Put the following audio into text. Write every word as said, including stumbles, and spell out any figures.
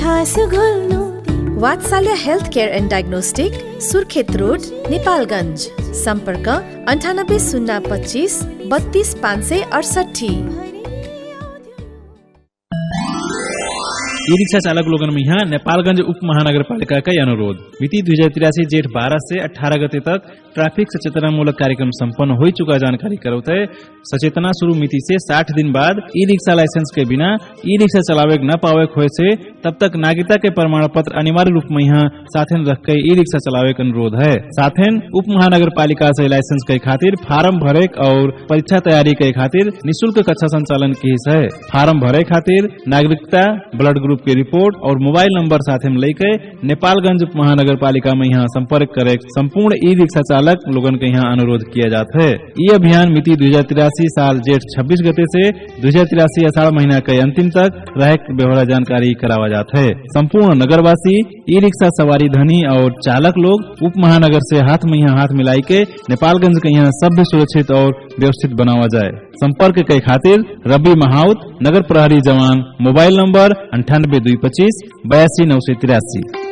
मिठास घोल्नु। वात्सल्य health care and diagnostic, Surkhet road, Nepalgunj. सम्पर्क अन्ठानब्बे शून्य पच्चीस बत्तीस पाँच सय अडसठी। ई रिक्शा चालक लोगन में यहाँ नेपालगंज उप महानगरपालिका का अनुरोध। मिति दुई हजार तिरासी जेठ बारह से अठारह गते तक ट्रैफिक सचेतना मूलक कार्यक्रम संपन्न हो चुका जानकारी कराते सचेतना शुरू मिति से साठ दिन बाद ई रिक्शा लाइसेंस के बिना ई रिक्शा चलावे न पावे खोए से तब तक नागरिकता के प्रमाण पत्र अनिवार्य रूप में यहाँ साथन रख के ई रिक्शा चलावे का अनुरोध है। साथन उप महानगरपालिका से लाइसेंस के खातिर फार्म भरे और परीक्षा तैयारी के खातिर निःशुल्क कक्षा संचालन की है। फार्म भरे खातिर नागरिकता, ब्लड ग्रुप की रिपोर्ट और मोबाइल नंबर साथ में लेके नेपालगंज उप महानगरपालिका में यहाँ संपर्क करे संपूर्ण ई रिक्शा चालक लोगन के यहाँ अनुरोध किया जाता है। ये अभियान मिति दो हजार तिरासी साल जेठ छब्बीस गते से दो हजार तिरासी अषाढ़ महीना के अंतिम तक रह व्यवहार जानकारी करावा जाता है। संपूर्ण नगरवासी ई रिक्शा सवारी धनी और चालक लोग उप महानगर से हाथ में यहाँ हाथ मिलाई के नेपालगंज के यहाँ सभ्य, सुरक्षित और व्यवस्थित बनावा जाए। संपर्क के खातिर रवि महाउत, नगर प्रहरी जवान, मोबाइल नंबर अंठानब्बे दुई पच्चीस बयासी नौ सौ तिरासी।